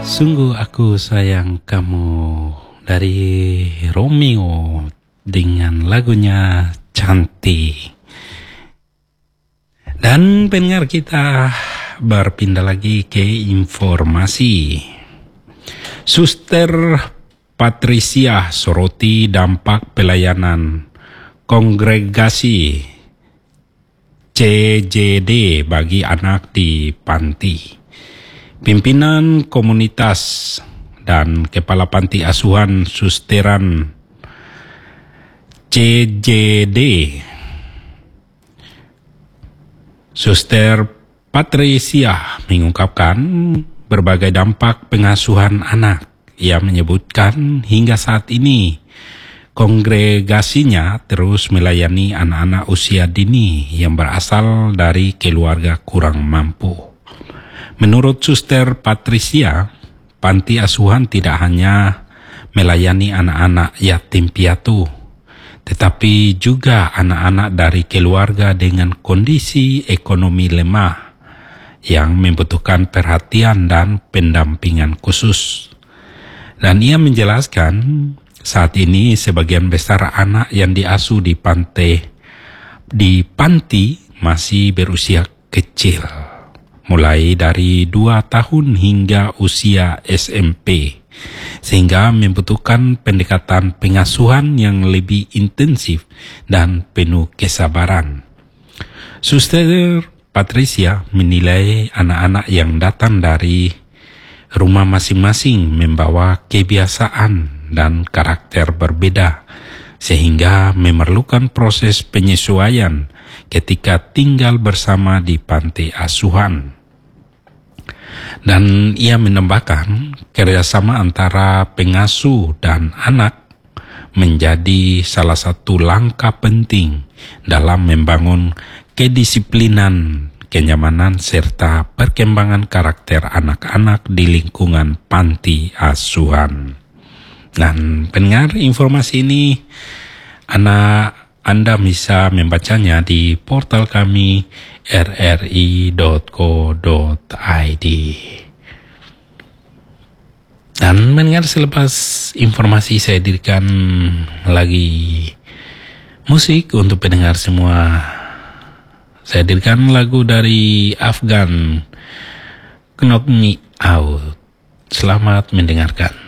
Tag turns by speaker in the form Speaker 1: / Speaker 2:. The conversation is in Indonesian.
Speaker 1: Sungguh aku sayang kamu dari Romeo dengan lagunya Cantik. Dan pendengar, kita berpindah lagi ke informasi. Suster Patricia soroti dampak pelayanan kongregasi CJD bagi anak di panti. Pimpinan komunitas dan kepala panti asuhan susteran CJD, Suster Patricia, mengungkapkan berbagai dampak pengasuhan anak. Ia menyebutkan hingga saat ini kongregasinya terus melayani anak-anak usia dini yang berasal dari keluarga kurang mampu. Menurut Suster Patricia, panti asuhan tidak hanya melayani anak-anak yatim piatu, tetapi juga anak-anak dari keluarga dengan kondisi ekonomi lemah yang membutuhkan perhatian dan pendampingan khusus. Dan ia menjelaskan saat ini sebagian besar anak yang diasuh di panti masih berusia kecil, mulai dari 2 tahun hingga usia SMP, sehingga membutuhkan pendekatan pengasuhan yang lebih intensif dan penuh kesabaran. Suster Patricia menilai anak-anak yang datang dari rumah masing-masing membawa kebiasaan dan karakter berbeda, sehingga memerlukan proses penyesuaian ketika tinggal bersama di panti asuhan. Dan ia menambahkan kerjasama antara pengasuh dan anak menjadi salah satu langkah penting dalam membangun kedisiplinan, kenyamanan, serta perkembangan karakter anak-anak di lingkungan panti asuhan. Dan pendengar, informasi ini Anda bisa membacanya di portal kami rri.co.id. Dan mendengar, selepas informasi saya hadirkan lagi musik untuk pendengar semua. Saya hadirkan lagu dari Afgan, Knock Me Out. Selamat mendengarkan.